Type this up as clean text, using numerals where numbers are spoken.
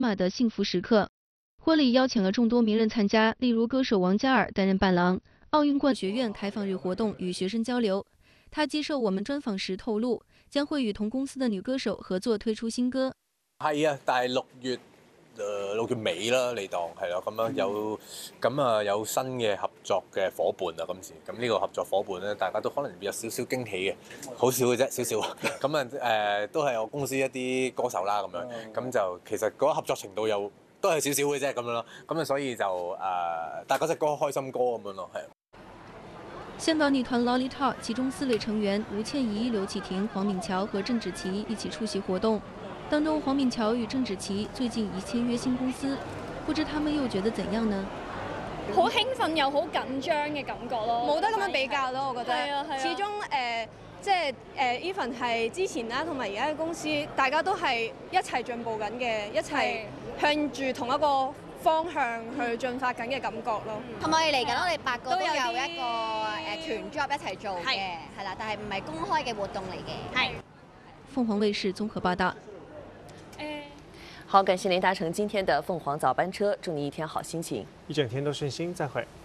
马的幸福时刻。婚礼邀请了众多名人参加，例如歌手王嘉尔担任伴郎。奥运冠学院开放日活动与学生交流，他接受我们专访時透露，將會與同公司的女歌手合作推出新歌。 係啊，但係6月尾啦，你當係啦，咁樣有新嘅合作嘅伙伴啊，今次咁呢個合作伙伴咧，大家都可能有少少驚喜嘅，好少嘅啫，少少咁都係我公司一啲歌手啦，咁樣咁就其實嗰個合作程度又都係少少嘅啫，咁樣咯，咁所以就但係嗰隻歌開心歌咁樣咯，係。 香港女團 Lolita 其中4位成員吳倩儀、劉啟婷、黃敏喬和鄭芷琪一起出席活動。當中，黃敏喬與鄭芷琪最近已簽約新公司，不知他們又覺得怎樣呢？ 好興奮又好緊張嘅感覺咯， 冇得咁樣比較咯，我覺得。 係啊， 始終即係even 係之前啦，同埋而家嘅公司，大家都係一齊進步緊嘅，一齊向住同一個方向去進發緊嘅感覺咯。 同埋嚟緊，我哋8個都有一個團 job 一齊做嘅，係啦，但係唔係公開嘅活動嚟嘅。 係。 鳳凰衛視綜合報道。 好，感謝您搭乘今天的鳳凰早班車，祝你一天好心情， 一整天都順心，再會。